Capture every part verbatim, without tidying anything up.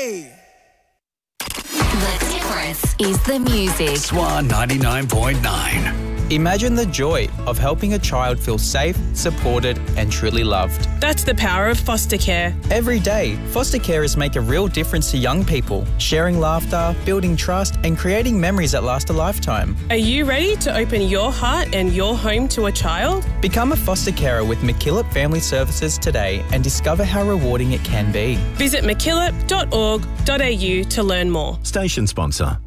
Hey! The difference is the music. Swan ninety-nine point nine. Imagine the joy of helping a child feel safe, supported and truly loved. That's the power of foster care. Every day, foster carers make a real difference to young people, sharing laughter, building trust and creating memories that last a lifetime. Are you ready to open your heart and your home to a child? Become a foster carer with MacKillop Family Services today and discover how rewarding it can be. Visit mackillop dot org dot a u to learn more. Station sponsor.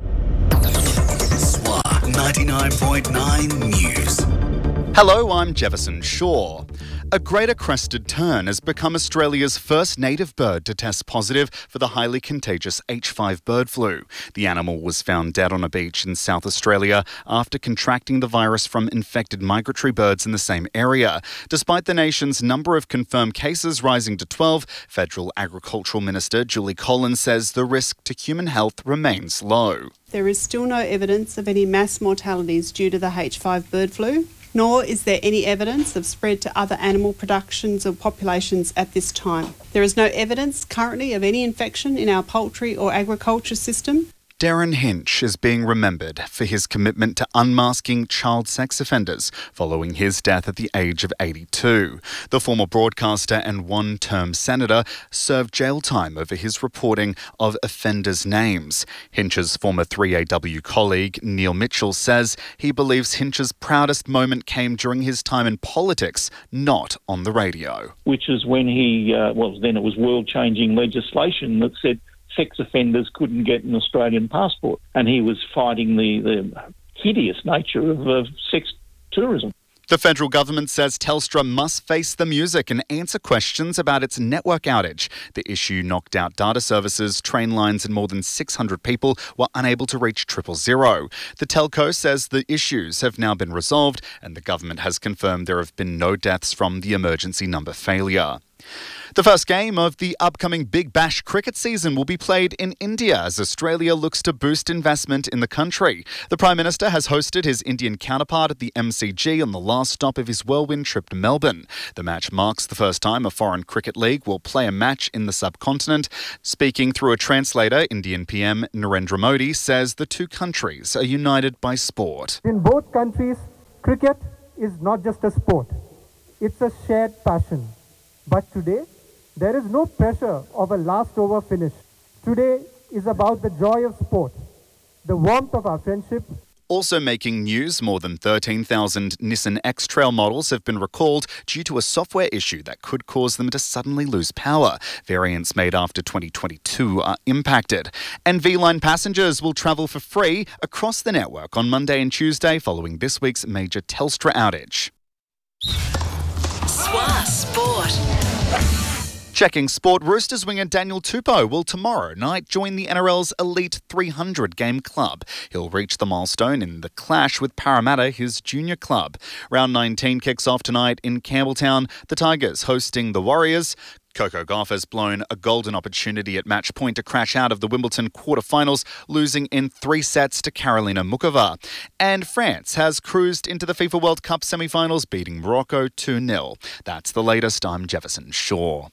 Swan ninety-nine point nine News. Hello, I'm Jefferson Shaw. A greater crested tern has become Australia's first native bird to test positive for the highly contagious H five bird flu. The animal was found dead on a beach in South Australia after contracting the virus from infected migratory birds in the same area. Despite the nation's number of confirmed cases rising to twelve, Federal Agricultural Minister Julie Collins says the risk to human health remains low. There is still no evidence of any mass mortalities due to the H five bird flu, nor is there any evidence of spread to other animal productions or populations at this time. There is no evidence currently of any infection in our poultry or agriculture system. Darren Hinch is being remembered for his commitment to unmasking child sex offenders following his death at the age of eighty-two. The former broadcaster and one-term senator served jail time over his reporting of offenders' names. Hinch's former three A W colleague, Neil Mitchell, says he believes Hinch's proudest moment came during his time in politics, not on the radio. Which is when he, uh, well, then it was world-changing legislation that said sex offenders couldn't get an Australian passport, and he was fighting the, the hideous nature of, of sex tourism. The federal government says Telstra must face the music and answer questions about its network outage. The issue knocked out data services, train lines, and more than six hundred people were unable to reach triple zero. The telco says the issues have now been resolved, and the government has confirmed there have been no deaths from the emergency number failure. The first game of the upcoming Big Bash cricket season will be played in India as Australia looks to boost investment in the country. The Prime Minister has hosted his Indian counterpart at the M C G on the last stop of his whirlwind trip to Melbourne. The match marks the first time a foreign cricket league will play a match in the subcontinent. Speaking through a translator, Indian P M Narendra Modi says the two countries are united by sport. In both countries, cricket is not just a sport. It's a shared passion. But today, there is no pressure of a last over finish. Today is about the joy of sport, the warmth of our friendship. Also making news, more than thirteen thousand Nissan X-Trail models have been recalled due to a software issue that could cause them to suddenly lose power. Variants made after twenty twenty-two are impacted. And V-Line passengers will travel for free across the network on Monday and Tuesday following this week's major Telstra outage. Swa Sport. Checking sport, Roosters winger Daniel Tupou will tomorrow night join the N R L's Elite three hundred game club. He'll reach the milestone in the clash with Parramatta, his junior club. Round nineteen kicks off tonight in Campbelltown, the Tigers hosting the Warriors. Coco Gauff has blown a golden opportunity at match point to crash out of the Wimbledon quarterfinals, losing in three sets to Karolina Muchova. And France has cruised into the FIFA World Cup semi-finals, beating Morocco two nil. That's the latest. I'm Jefferson Shaw.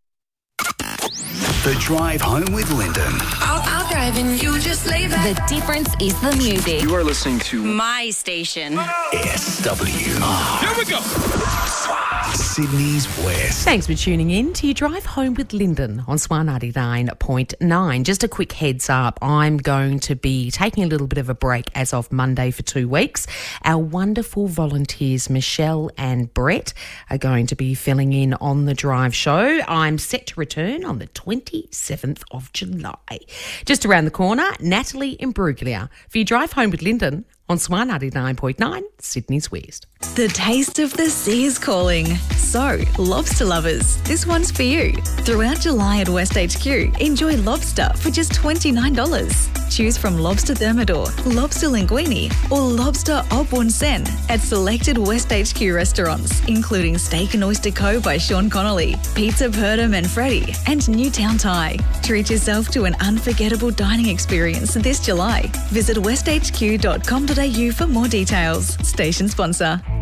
The Drive Home with Lyndon. I'll, I'll drive and you just lay back. The difference is the music. You are listening to My station. S W R. Here we go. Sydney's West. Thanks for tuning in to your Drive Home with Lyndon on Swan ninety-nine point nine. Just a quick heads up, I'm going to be taking a little bit of a break as of Monday for two weeks. Our wonderful volunteers Michelle and Brett are going to be filling in on the Drive show. I'm set to return on the twenty-seventh of July. Just around the corner, Natalie Imbruglia for your Drive Home with Lyndon on Swan ninety-nine point nine, Sydney's West. The taste of the sea is calling. So, lobster lovers, this one's for you. Throughout July at West H Q, enjoy lobster for just twenty-nine dollars. Choose from lobster thermidor, lobster linguine, or lobster au bon sen at selected West H Q restaurants, including Steak and Oyster Co. by Sean Connolly, Pizza Perta Manfredi, and Newtown Thai. Treat yourself to an unforgettable dining experience this July. Visit west h q dot com dot a u for more details. Station sponsor.